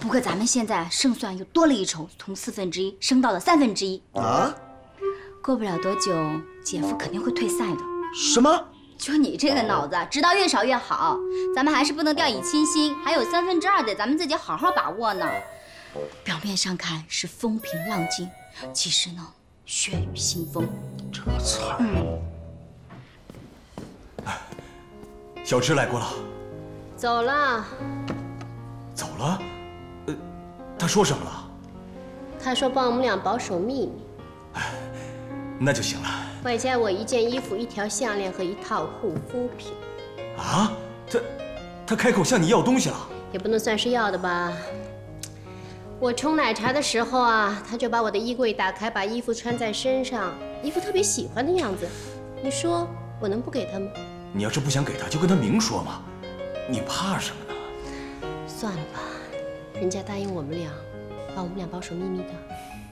不过咱们现在胜算又多了一筹，从1/4升到了1/3 啊！ 过不了多久，姐夫肯定会退赛的。 什么？ 就你这个脑子，知道越少越好。咱们还是不能掉以轻心，还有2/3得咱们自己好好把握呢。表面上看是风平浪静，其实呢，血雨腥风。 这么惨。 小芝来过了。 走了。 走了？他说什么了？ 他说帮我们俩保守秘密。 那就行了。 外加我1件衣服、1条项链和1套护肤品。 啊？他开口向你要东西了？ 也不能算是要的吧。我冲奶茶的时候啊，他就把我的衣柜打开，把衣服穿在身上，一副特别喜欢的样子。你说我能不给他吗？ 你要是不想给他，就跟他明说嘛。你怕什么呢？ 算了吧，人家答应我们俩，把我们俩保守秘密的。